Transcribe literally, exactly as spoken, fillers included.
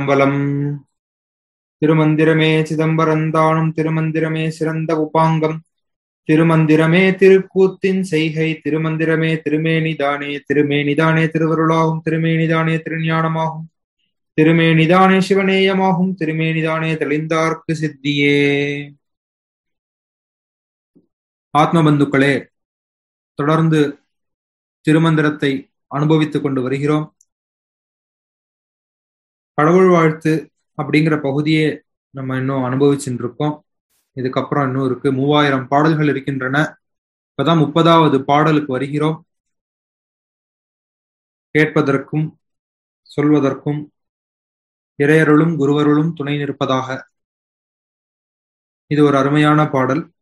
திருச்சிற்றம்பலம். திருமந்திரமே சிதம்பரந்தானும் திருமந்திரமே சிறந்த உபாங்கம். திருமந்திரமே திருக்கூத்தின் செய்கை. திருமந்திரமே திருமேனிதானே திருமேனிதானே திருவருளாகும். திருமேனிதானே திருஞானமாகும். திருமேனிதானே சிவநேயமாகும். திருமேனிதானே தெளிந்தார்க்கு சித்தியே. ஆத்மபந்துக்களே, தொடர்ந்து திருமந்திரத்தை அனுபவித்துக் கொண்டு வருகிறோம். கடவுள் வாழ்த்து அப்படிங்கிற பகுதியே நம்ம இன்னும் அனுபவிச்சுட்டு இருக்கோம். இதுக்கப்புறம் இன்னும் இருக்கு, மூவாயிரம் பாடல்கள் இருக்கின்றன. இப்பதான் முப்பதாவது பாடலுக்கு வருகிறோம். கேட்பதற்கும் சொல்வதற்கும் இறையருளும் குருவருளும் துணை நிற்பதாக. இது ஒரு அருமையான பாடல்.